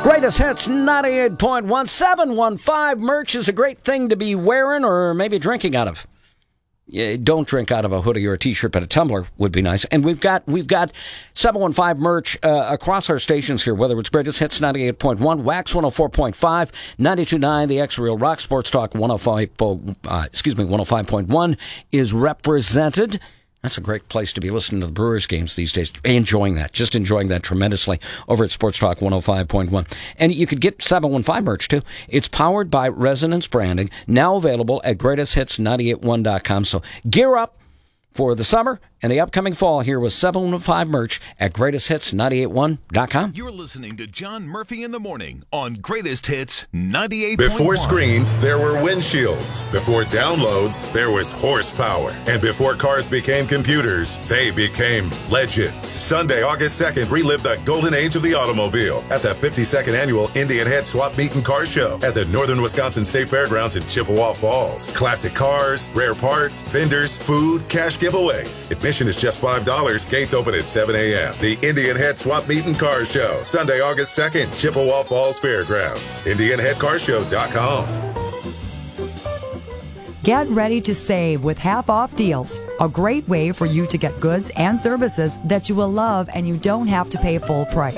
Greatest Hits 98.1 715. Merch is a great thing to be wearing or maybe drinking out of. Don't drink out of a hoodie or a t-shirt, but a tumbler would be nice. And we've got 715 merch across our stations here, whether it's Greatest Hits 98.1, Wax 104.5, 92.9, the X-Real Rock Sports Talk 105.1 is represented. That's a great place to be listening to the Brewers games these days. Enjoying that tremendously over at Sports Talk 105.1. And you could get 715 merch too. It's powered by Resonance Branding, now available at greatesthits981.com. So gear up for the summer and the upcoming fall here with 715 merch at greatesthits981.com. You're listening to John Murphy in the Morning on Greatest Hits 98.1. Before screens, there were windshields. Before downloads, there was horsepower. And before cars became computers, they became legends. Sunday, August 2nd, relive the golden age of the automobile at the 52nd Annual Indian Head Swap Meet and Car Show at the Northern Wisconsin State Fairgrounds in Chippewa Falls. Classic cars, rare parts, vendors, food, cash giveaways. Admission is just $5. Gates open at 7 a.m. The Indian Head Swap Meet and Car Show, Sunday, August 2nd, Chippewa Falls Fairgrounds. IndianHeadCarShow.com. Get ready to save with half-off deals. A great way for you to get goods and services that you will love and you don't have to pay full price.